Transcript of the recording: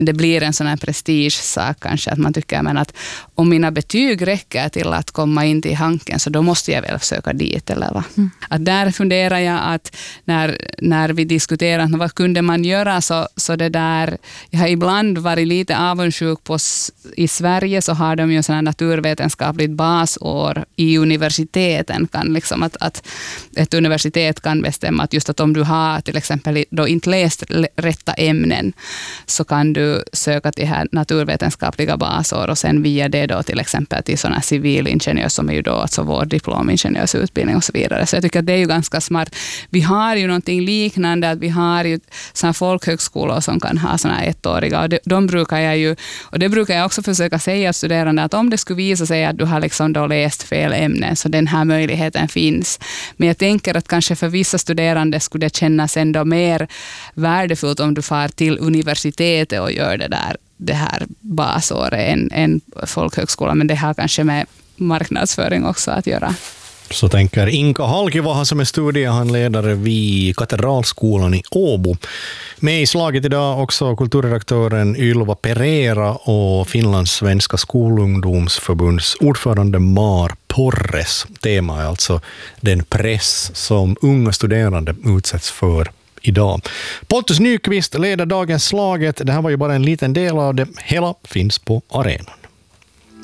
det blir en sån här prestigesak kanske, att man tycker men att om mina betyg räcker till att komma in till Hanken så då måste jag väl söka dit eller va? Att där funderar jag att när vi diskuterar vad kunde man göra så det där, jag har ibland varit lite avundsjuk på i Sverige så har de ju sådana naturvetenskapligt basår i universiteten kan liksom att ett universitet kan bestämma att just att om du har till exempel då inte läst rätta ämnen så kan du söka till här naturvetenskapliga basår och sen via det då till exempel till sådana civilingenjör som är ju då alltså vår diplomingenjörsutbildning och så vidare. Så jag tycker att det är ju ganska smart. Vi har ju någonting liknande, att vi har ju sådana folkhögskolor som kan ha sådana ettåriga och de brukar jag ju, och det brukar jag också försöka säga studerande att om det skulle visa sig att du har liksom då läst fel ämnen så den här möjligheten finns. Men jag tänker att kanske för vissa studerande skulle det kännas ändå mer värdefullt om du far till universitetet och gör det här basåret en folkhögskola, men det har kanske med marknadsföring också att göra. Så tänker Inka Halkivaha som är studiehandledare vid Katedralskolan i Åbo. Med i slaget idag också kulturredaktören Ylva Pereira och Finlands svenska skolungdomsförbunds ordförande Mar Porres. Tema är alltså den press som unga studerande utsätts för idag. Pontus Nyqvist leder dagens slaget. Det här var ju bara en liten del av det. Hela finns på arenan.